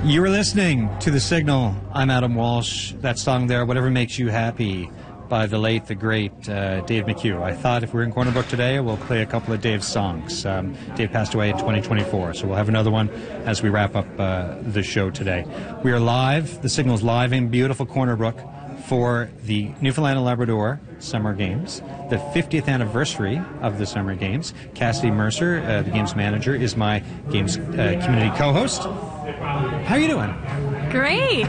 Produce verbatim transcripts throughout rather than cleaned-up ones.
You were listening to The Signal. I'm Adam Walsh. That song there, Whatever Makes You Happy, by the late, the great uh, Dave McHugh. I thought if we're in Corner Book today, we'll play a couple of Dave's songs. Um, Dave passed away in twenty twenty-four, so we'll have another one as we wrap up uh, the show today. We are live. The Signal's live in beautiful Corner Brook for the Newfoundland and Labrador Summer Games, the fiftieth anniversary of the Summer Games. Cassidy Mercer, uh, the Games manager, is my Games uh, community co-host. How are you doing? Great.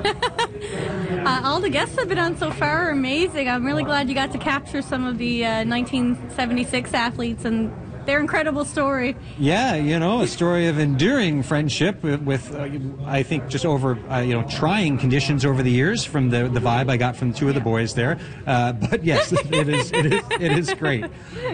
uh, all the guests have been on so far are amazing. I'm really glad you got to capture some of the uh, nineteen seventy-six athletes and their incredible story. Yeah, you know, a story of enduring friendship with, with uh, I think, just over, uh, you know, trying conditions over the years from the, the vibe I got from two of the boys there. Uh, but yes, it is, it is, it is great.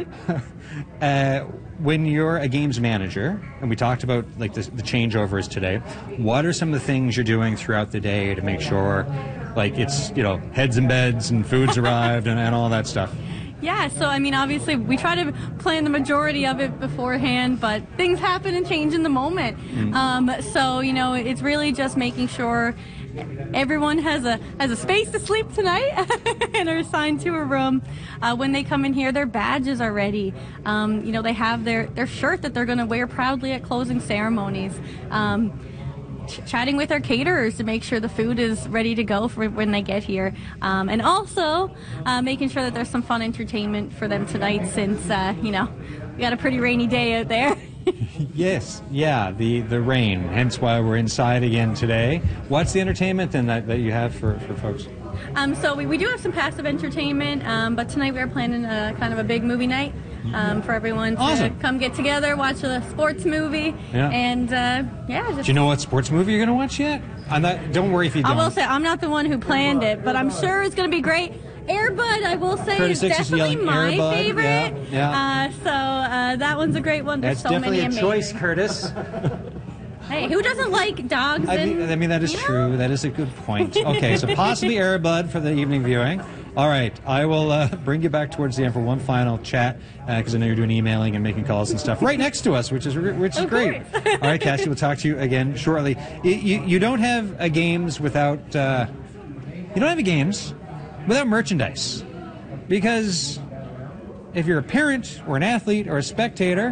Uh, when you're a games manager, and we talked about like the, the changeovers today, what are some of the things you're doing throughout the day to make sure, like, it's, you know, heads in beds and food's arrived and, and all that stuff? Yeah, so I mean, obviously, we try to plan the majority of it beforehand, but things happen and change in the moment. Mm. Um, so, you know, it's really just making sure everyone has a has a space to sleep tonight and are assigned to a room. Uh, when they come in here, their badges are ready. Um, you know, they have their, their shirt that they're going to wear proudly at closing ceremonies. Um, ch- chatting with our caterers to make sure the food is ready to go for when they get here. Um, and also uh, making sure that there's some fun entertainment for them tonight since, uh, you know, we got a pretty rainy day out there. Yes, yeah, the, the rain, hence why we're inside again today. What's the entertainment then that, that you have for, for folks? Um, so we, we do have some passive entertainment, um, but tonight we are planning a kind of a big movie night um, for everyone to awesome. come get together, watch a sports movie, yeah. and uh, yeah. Just, do you know what sports movie you're going to watch yet? I'm not, don't worry if you don't. I will say, I'm not the one who planned it, but I'm sure it's going to be great. Air Bud, I will say, Curtis is Six definitely is my Air Bud. favorite. Yeah, yeah. Uh, so uh, that one's a great one. There's That's so definitely many a amazing. choice, Curtis. Hey, who doesn't like dogs? I mean, and, I mean that is you know? true. That is a good point. Okay, so possibly Air Bud for the evening viewing. All right, I will uh, bring you back towards the end for one final chat because uh, I know you're doing emailing and making calls and stuff right next to us, which is which is of great. All right, Cassie, we'll talk to you again shortly. You, you, you don't have a games without uh, you don't have a games without merchandise, because if you're a parent or an athlete or a spectator,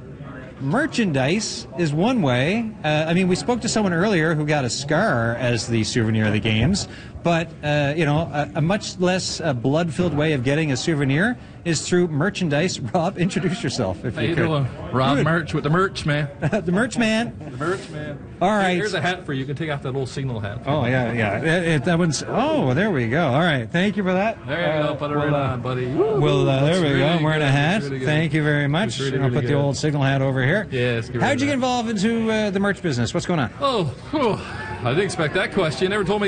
merchandise is one way. Uh, I mean, we spoke to someone earlier who got a scar as the souvenir of the games, but, uh, you know, a, a much less uh, blood-filled way of getting a souvenir is through merchandise. Rob, introduce yourself, if How you, you could. doing? Rob Good. Merch with the Merch Man. The Merch Man. The Merch Man. All right. Here's a hat for you. You can take off that little signal hat. Oh, yeah, yeah. It, it, that one's, oh, there we go. All right. Thank you for that. There you uh, go. Put it we'll, right uh, on, buddy. Well, uh, there Looks we really go. I'm wearing good. a hat. Really good. Thank you very much. Really, I'll really put the good. old signal hat over here. Yes. Get rid How'd of you get that. involved into uh, the merch business? What's going on? Oh, whew. I didn't expect that question. You never told me